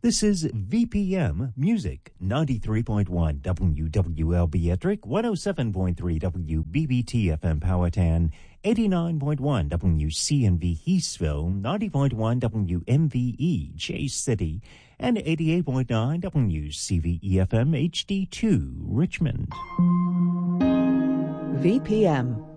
This is VPM Music, 93.1 WWLB Ettrick, 107.3 WBBT FM Powhatan, 89.1 WCNV Heathsville, 90.1 WMVE Chase City, and 88.9 WCVE FM HD2 Richmond. VPM,